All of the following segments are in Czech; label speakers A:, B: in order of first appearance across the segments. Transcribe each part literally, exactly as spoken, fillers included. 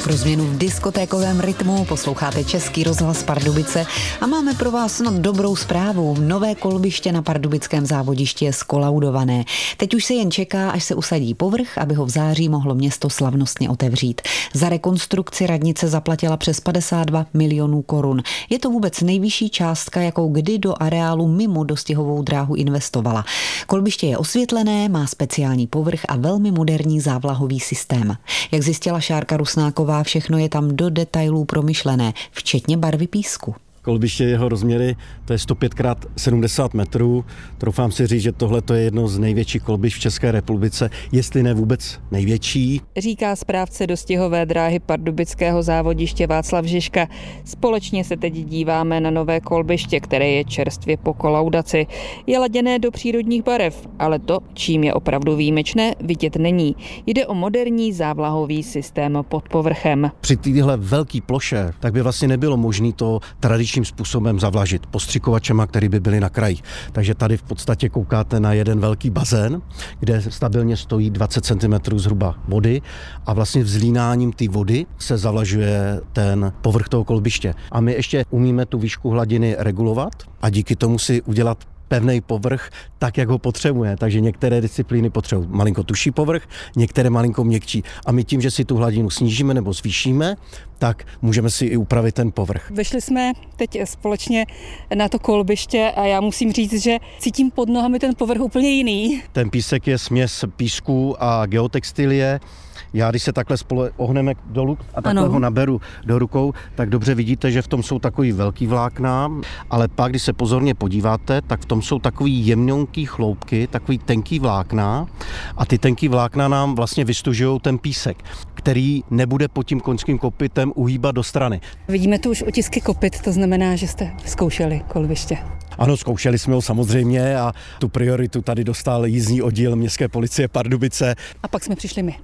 A: pro změnu v diskotékovém rytmu, posloucháte Český rozhlas Pardubice a máme pro vás snad dobrou zprávu. Nové kolbiště na pardubickém závodišti je skolaudované. Teď už se jen čeká, až se usadí povrch, aby ho v září mohlo město slavnostně otevřít. Za rekonstrukci radnice zaplatila přes padesát dva milionů korun. Je to vůbec nejvyšší částka, jakou kdy do areálu mimo dostihovou dráhu investovala. Kolbiště je osvětlené, má speciální povrch a velmi moderní závlahový systém. Jak zjistila Šárka Rusnáková, všechno je tam do detailů promyšlené, včetně barvy písku.
B: Kolbiště, jeho rozměry, to je sto pět krát sedmdesát metrů. Troufám si říct, že tohle je jedno z největších kolbišť v České republice, jestli ne vůbec největší.
C: Říká správce dostihové dráhy pardubického závodiště Václav Žižka. Společně se teď díváme na nové kolbiště, které je čerstvě po kolaudaci. Je laděné do přírodních barev, ale to, čím je opravdu výjimečné, vidět není. Jde o moderní závlahový systém pod povrchem.
B: Při téhle velké ploše tak by vlastně nebylo možné to tradičním způsobem zavlažit postřikovačema, které by byly na krajích. Takže tady v podstatě koukáte na jeden velký bazén, kde stabilně stojí dvacet centimetrů zhruba vody a vlastně vzlínáním té vody se zavlažuje ten povrch toho kolbiště. A my ještě umíme tu výšku hladiny regulovat a díky tomu si udělat pevný povrch tak, jak ho potřebuje. Takže některé disciplíny potřebují malinko tuší povrch, některé malinko měkčí. A my tím, že si tu hladinu snížíme nebo zvýšíme, tak můžeme si i upravit ten povrch.
C: Vešli jsme teď společně na to kolbiště a já musím říct, že cítím pod nohami ten povrch úplně jiný.
B: Ten písek je směs písku a geotextilie. Já, když se takhle spolu ohneme dolů a takhle ano. ho naberu do rukou, tak dobře vidíte, že v tom jsou takový velký vlákna, ale pak, když se pozorně podíváte, tak v tom jsou takový jemňonký chloupky, takový tenký vlákna a ty tenký vlákna nám vlastně vystužují ten písek, který nebude pod tím koňským kopytem uhýbat do strany.
C: Vidíme tu už otisky kopyt, to znamená, že jste zkoušeli kolbiště.
B: Ano, zkoušeli jsme ho samozřejmě a tu prioritu tady dostal jízdní oddíl Městské policie Pardubice.
C: A pak jsme přišli my.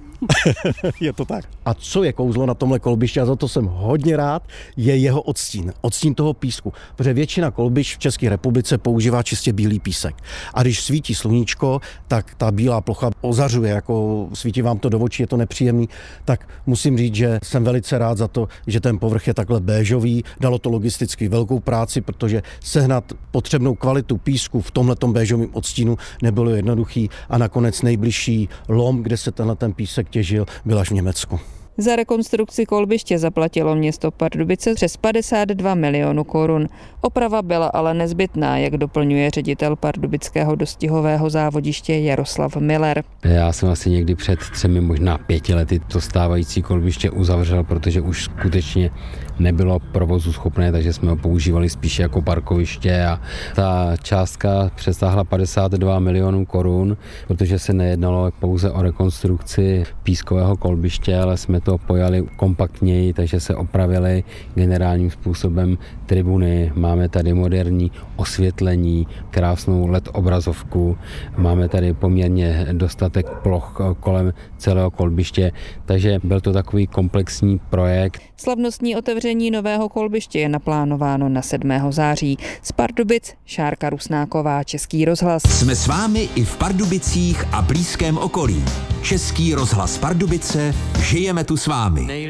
B: Je to tak. A co je kouzlo na tomhle kolbišti, a za to jsem hodně rád, je jeho odstín. Odstín toho písku. Protože většina kolbišť v České republice používá čistě bílý písek. A když svítí sluníčko, tak ta bílá plocha ozařuje, jako svítí vám to do očí, je to nepříjemný. Tak musím říct, že jsem velice rád za to, že ten povrch je takhle béžový. Dalo to logisticky velkou práci, protože sehnat potřebnou kvalitu písku v tomhletom béžovém odstínu nebylo jednoduchý a nakonec nejbližší lom, kde se tenhle ten písek těžil, byl až v Německu.
C: Za rekonstrukci kolbiště zaplatilo město Pardubice přes padesát dva milionů korun. Oprava byla ale nezbytná, jak doplňuje ředitel pardubického dostihového závodiště Jaroslav Miller.
D: Já jsem asi někdy před třemi, možná pěti lety to stávající kolbiště uzavřel, protože už skutečně nebylo provozu schopné, takže jsme ho používali spíše jako parkoviště a ta částka přesáhla padesát dva milionů korun, protože se nejednalo pouze o rekonstrukci pískového kolbiště, ale jsme to pojali kompaktněji, takže se opravili generálním způsobem tribuny. Máme tady moderní osvětlení, krásnou el é dé obrazovku, máme tady poměrně dostatek ploch kolem celého kolbiště, takže byl to takový komplexní projekt.
C: Slavnostní otevření nového kolbiště je naplánováno na sedmého září. Z Pardubic Šárka Rusnáková, Český rozhlas.
E: Jsme s vámi i v Pardubicích a blízkém okolí. Český rozhlas Pardubice, žijeme tu s vámi.